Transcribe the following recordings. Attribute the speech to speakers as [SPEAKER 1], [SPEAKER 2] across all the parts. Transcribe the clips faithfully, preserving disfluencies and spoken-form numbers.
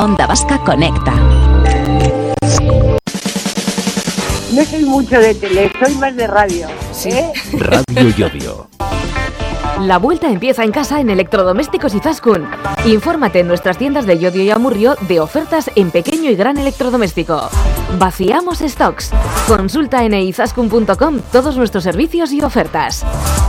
[SPEAKER 1] Onda Vasca Conecta.
[SPEAKER 2] No soy mucho de tele, soy más de radio. ¿eh?
[SPEAKER 3] Radio Yodio.
[SPEAKER 4] La vuelta empieza en casa en Electrodomésticos Izaskun. Infórmate en nuestras tiendas de Llodio y Amurrio de ofertas en pequeño y gran electrodoméstico. Vaciamos stocks. Consulta en izaskun punto com todos nuestros servicios y ofertas.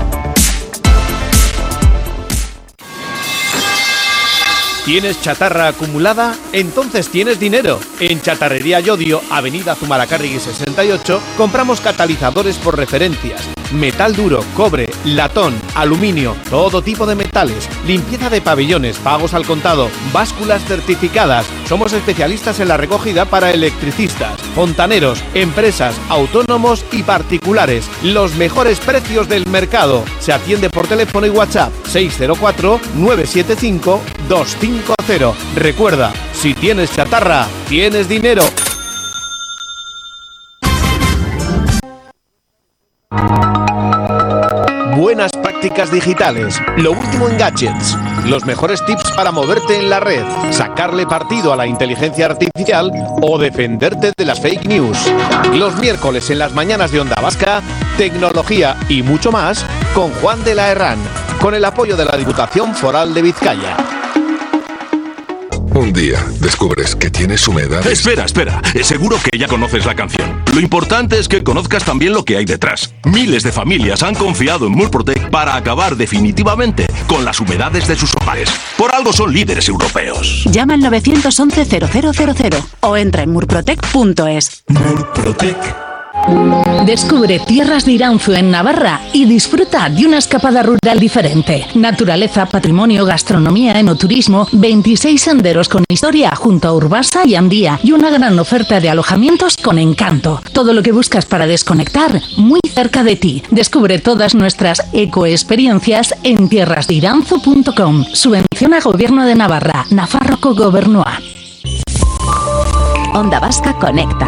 [SPEAKER 5] ¿Tienes chatarra acumulada? Entonces tienes dinero. En Chatarrería Yodio, Avenida Zumalacárregui sesenta y ocho, compramos catalizadores por referencias, metal duro, cobre, latón, aluminio, todo tipo de metales, limpieza de pabellones, pagos al contado, básculas certificadas. Somos especialistas en la recogida para electricistas, fontaneros, empresas, autónomos y particulares. Los mejores precios del mercado. Se atiende por teléfono y WhatsApp seis cero cuatro, nueve siete cinco, dos cinco cero. Recuerda, si tienes chatarra, tienes dinero. Buenas prácticas digitales, lo último en gadgets, los mejores tips para moverte en la red, sacarle partido a la inteligencia artificial o defenderte de las fake news. Los miércoles en las mañanas de Onda Vasca, tecnología y mucho más con Juan de la Herrán, con el apoyo de la Diputación Foral de Vizcaya.
[SPEAKER 6] Un día descubres que tienes humedades.
[SPEAKER 7] Espera, espera. Seguro que ya conoces la canción. Lo importante es que conozcas también lo que hay detrás. Miles de familias han confiado en Murprotec para acabar definitivamente con las humedades de sus hogares. Por algo son líderes europeos.
[SPEAKER 1] Llama al nueve once cero cero cero cero o entra en murprotec punto es.
[SPEAKER 7] Murprotec.
[SPEAKER 8] Descubre tierras de Iranzu en Navarra y disfruta de una escapada rural diferente. Naturaleza, patrimonio, gastronomía, enoturismo, veintiséis senderos con historia junto a Urbasa y Andía y una gran oferta de alojamientos con encanto. Todo lo que buscas para desconectar, muy cerca de ti. Descubre todas nuestras ecoexperiencias en tierras de iranzu punto com. Subvenciona Gobierno de Navarra, Nafarroako Gobernua.
[SPEAKER 1] Onda Vasca Conecta.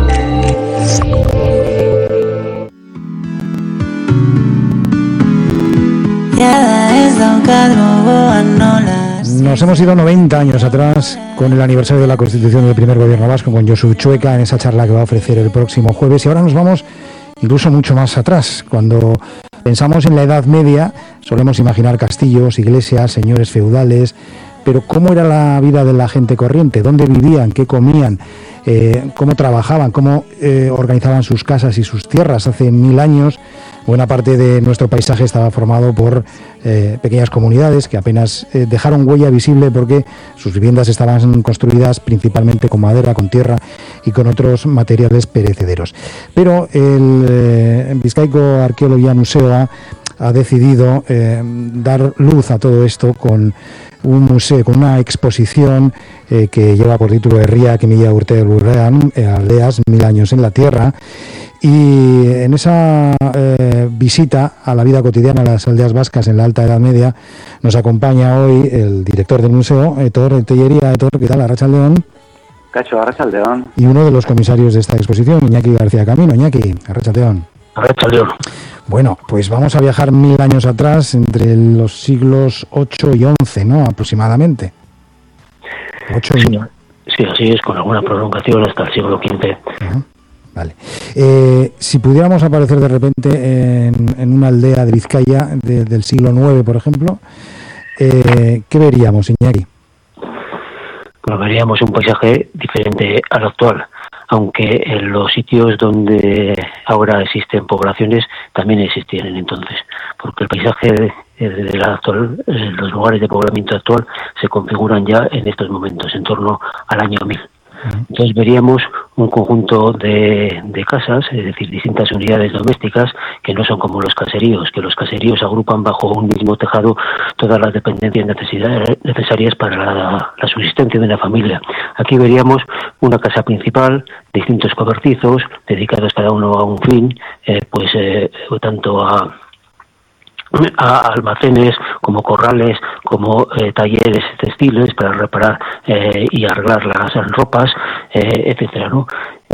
[SPEAKER 9] Nos hemos ido noventa años atrás con el aniversario de la constitución del primer gobierno vasco con Josu Chueca en esa charla que va a ofrecer el próximo jueves, y ahora nos vamos incluso mucho más atrás. Cuando pensamos en la Edad Media solemos imaginar castillos, iglesias, señores feudales, pero ¿cómo era la vida de la gente corriente? ¿Dónde vivían? ¿Qué comían? Eh, ¿Cómo trabajaban? ¿Cómo eh, organizaban sus casas y sus tierras? Hace mil años buena parte de nuestro paisaje estaba formado por eh, pequeñas comunidades que apenas eh, dejaron huella visible porque sus viviendas estaban construidas principalmente con madera, con tierra y con otros materiales perecederos. Pero el eh, Bizkaiko Arkeologia Museoa ha decidido eh, dar luz a todo esto con un museo, con una exposición eh, que lleva por título Herriak mila urte lurrean, eh, aldeas, mil años en la tierra. Y en esa eh, visita a la vida cotidiana de las aldeas vascas en la Alta Edad Media nos acompaña hoy el director del museo, Etor Tellería. Etor, ¿qué tal? Arratsaldeon.
[SPEAKER 10] Cacho, Arratsaldeon.
[SPEAKER 9] Y uno de los comisarios de esta exposición, Iñaki García Camino. Iñaki, Arratsaldeon.
[SPEAKER 10] Arratsaldeon.
[SPEAKER 9] Bueno, pues vamos a viajar mil años atrás, entre los siglos ocho y once, ¿no? Aproximadamente. ocho y...
[SPEAKER 10] sí, sí, así es, con alguna prolongación hasta el siglo quince.
[SPEAKER 9] Uh-huh. Vale. Eh, si pudiéramos aparecer de repente en, en una aldea de Vizcaya de, del siglo nueve, por ejemplo, eh, ¿qué veríamos, Iñaki?
[SPEAKER 10] Pues veríamos un paisaje diferente al actual, aunque en los sitios donde ahora existen poblaciones también existían entonces, porque el paisaje de, de la actual, los lugares de poblamiento actual se configuran ya en estos momentos, en torno al año mil. Entonces veríamos un conjunto de, de casas, es decir, distintas unidades domésticas que no son como los caseríos, que los caseríos agrupan bajo un mismo tejado todas las dependencias necesarias para la, la subsistencia de una familia. Aquí veríamos una casa principal, distintos cobertizos dedicados cada uno a un fin, eh, pues eh, tanto a a almacenes, como corrales, como eh, talleres textiles para reparar eh, y arreglar las ropas, eh, etcétera, ¿no?